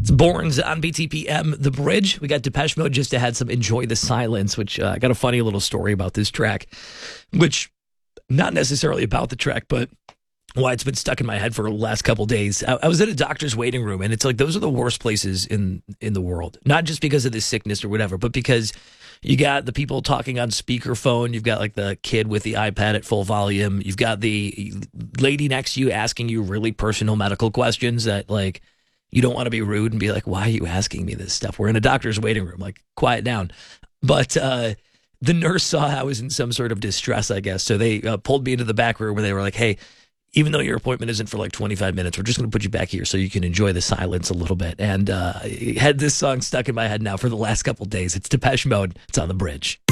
It's Borns on BTPM, The Bridge. We got Depeche Mode just had some Enjoy the Silence, which I got a funny little story about this track, which not necessarily about the track, but why it's been stuck in my head for the last couple days. I was in a doctor's waiting room, and it's like those are the worst places in the world. Not just because of the sickness or whatever, but because you got the people talking on speakerphone. You've got like the kid with the iPad at full volume. You've got the lady next to you asking you really personal medical questions that like you don't want to be rude and be like, why are you asking me this stuff? We're in a doctor's waiting room. Like, quiet down. But the nurse saw I was in some sort of distress, I guess. So they pulled me into the back room where they were like, hey, even though your appointment isn't for like 25 minutes, we're just going to put you back here so you can enjoy the silence a little bit. And I had this song stuck in my head now for the last couple of days. It's Depeche Mode. It's on The Bridge.